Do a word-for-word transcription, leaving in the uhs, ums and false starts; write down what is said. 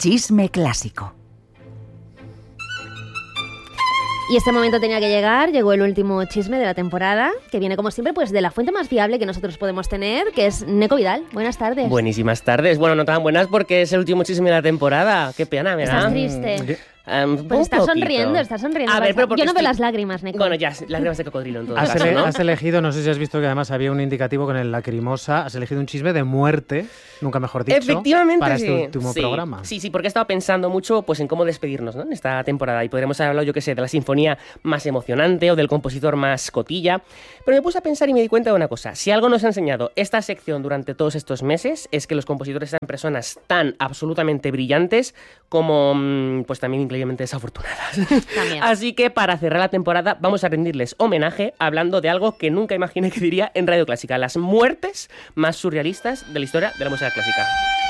Chisme clásico. Y este momento tenía que llegar, llegó el último chisme de la temporada, que viene como siempre pues de la fuente más fiable que nosotros podemos tener, que es Neco Vidal. Buenas tardes. Buenísimas tardes. Bueno, no tan buenas porque es el último chisme de la temporada. Qué pena, me da. ¿Estás triste? Um, pues estás sonriendo, estás sonriendo. A ver, pero yo no estoy... veo las lágrimas, Neco. Bueno, ya, lágrimas de cocodrilo en todo has, caso, ele- ¿no? has elegido, no sé si has visto que además había un indicativo con el lacrimosa, has elegido un chisme de muerte, nunca mejor dicho, efectivamente, para sí. este último sí. programa. Sí, sí, porque he estado pensando mucho pues, en cómo despedirnos, ¿no? En esta temporada. Y podríamos haber hablado, yo qué sé, de la sinfonía más emocionante o del compositor más cotilla. Pero me puse a pensar y me di cuenta de una cosa. Si algo nos ha enseñado esta sección durante todos estos meses es que los compositores sean personas tan absolutamente brillantes como pues también increíblemente desafortunadas. También. Así que para cerrar la temporada vamos a rendirles homenaje hablando de algo que nunca imaginé que diría en Radio Clásica, las muertes más surrealistas de la historia de la música clásica.